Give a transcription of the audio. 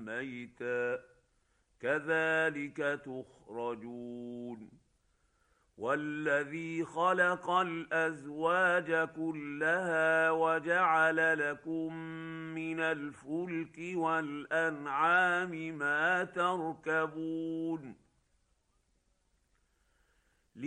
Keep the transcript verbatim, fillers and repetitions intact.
ميتا كذلك تخرجون. والذي خلق الأزواج كلها وجعل لكم من الفلك والأنعام ما تركبون